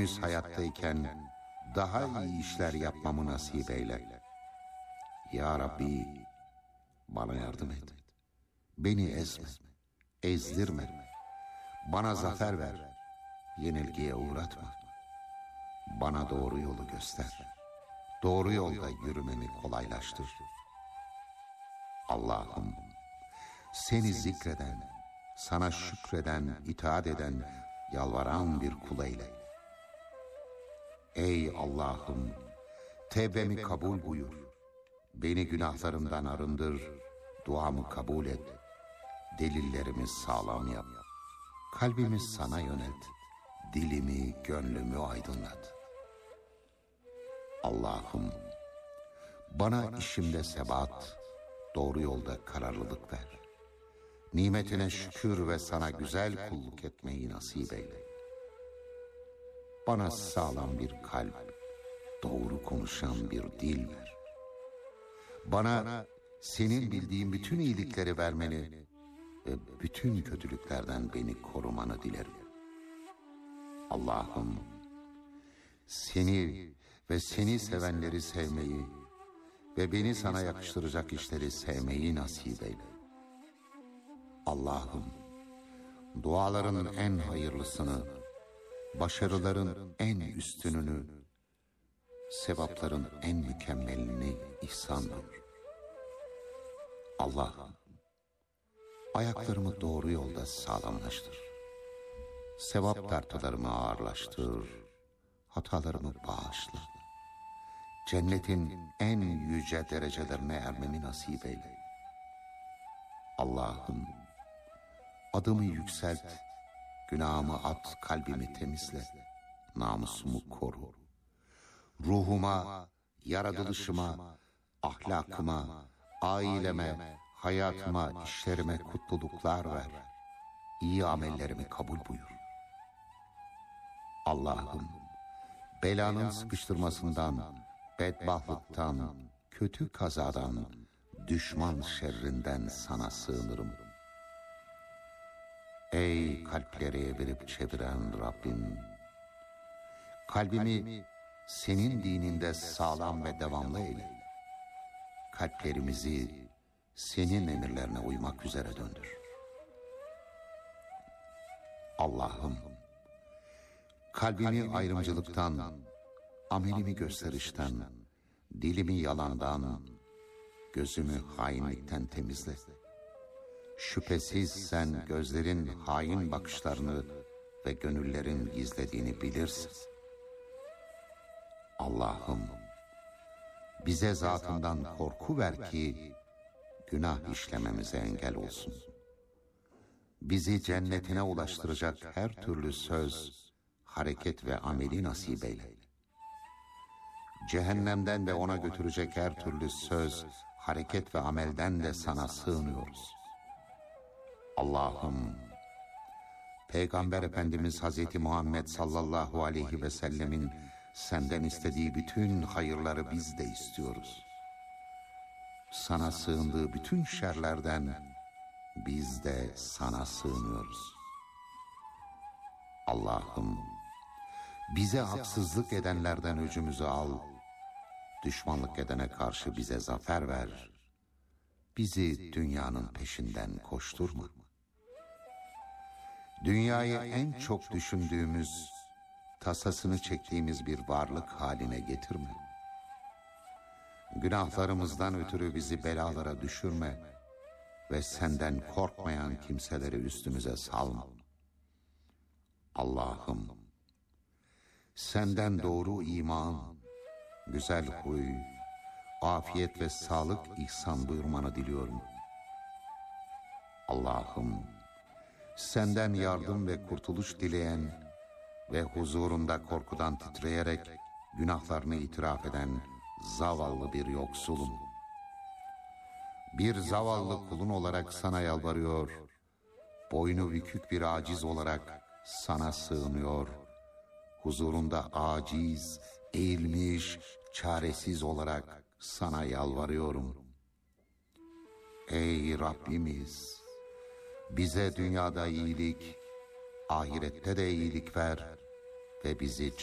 henüz hayattayken daha iyi işler yapmamı nasip eyle. Ya Rabbi, bana yardım et. Beni ezme, ezdirme. Bana zafer ver, yenilgiye uğratma. Bana doğru yolu göster. Doğru yolda yürümemi kolaylaştır. Allah'ım, seni zikreden, sana şükreden, itaat eden, yalvaran bir kul eyle. Ey Allah'ım, tevbemi kabul buyur. Beni günahlarımdan arındır, duamı kabul et. Delillerimi sağlam yap. Kalbimi sana yönelt. Dilimi, gönlümü aydınlat. Allah'ım, bana işimde sebat, doğru yolda kararlılık ver. Nimetine şükür ve sana güzel kulluk etmeyi nasip eyle. Bana sağlam bir kalp, doğru konuşan bir dil ver. Bana senin bildiğin bütün iyilikleri vermeni ve bütün kötülüklerden beni korumanı dilerim. Allah'ım, seni ve seni sevenleri sevmeyi ve beni sana yakıştıracak işleri sevmeyi nasip eyle. Allah'ım, duaların en hayırlısını, başarıların en üstününü, sevapların en mükemmelini ihsan buyur. Allah'ım, ayaklarımı doğru yolda sağlamlaştır. Sevap tartılarımı ağırlaştır, hatalarımı bağışla. Cennetin en yüce derecelerine ermemi nasip eyle. Allah'ım, adımı yükselt, günahımı at, kalbimi temizle, namusumu koru. Ruhuma, yaratılışıma, ahlakıma, aileme, hayatıma, işlerime mutluluklar ver. İyi amellerimi kabul buyur. Allah'ım, belanın sıkıştırmasından, bedbahtlıktan, kötü kazadan, düşman şerrinden sana sığınırım. Ey kalpleri evirip çeviren Rabbim, kalbimi senin dininde sağlam ve devamlı eyle. Kalplerimizi senin emirlerine uymak üzere döndür. Allah'ım, kalbimi ayrımcılıktan, amelimi gösterişten, dilimi yalandan, gözümü hainlikten temizle. Şüphesiz sen gözlerin hain bakışlarını ve gönüllerin gizlediğini bilirsin. Allah'ım, bize zatından korku ver ki günah işlememize engel olsun. Bizi cennetine ulaştıracak her türlü söz, hareket ve ameli nasip eyle. Cehennemden ve ona götürecek her türlü söz, hareket ve amelden de sana sığınıyoruz. Allah'ım, Peygamber Efendimiz Hazreti Muhammed sallallahu aleyhi ve sellemin senden istediği bütün hayırları biz de istiyoruz. Sana sığındığı bütün şerlerden biz de sana sığınıyoruz. Allah'ım, bize haksızlık edenlerden öcümüzü al, düşmanlık edene karşı bize zafer ver, bizi dünyanın peşinden koşturma. Dünyayı en çok düşündüğümüz, tasasını çektiğimiz bir varlık haline getirme. Günahlarımızdan ötürü bizi belalara düşürme ve senden korkmayan kimseleri üstümüze salma. Allah'ım, senden doğru iman, güzel huy, afiyet ve sağlık ihsan buyurmanı diliyorum. Allah'ım, senden yardım ve kurtuluş dileyen ve huzurunda korkudan titreyerek günahlarını itiraf eden zavallı bir yoksulum. Bir zavallı kulun olarak sana yalvarıyor, boynu bükük bir aciz olarak sana sığınıyor, huzurunda aciz, eğilmiş, çaresiz olarak sana yalvarıyorum. Ey Rabbimiz, bize dünyada iyilik, ahirette de iyilik ver ve bizi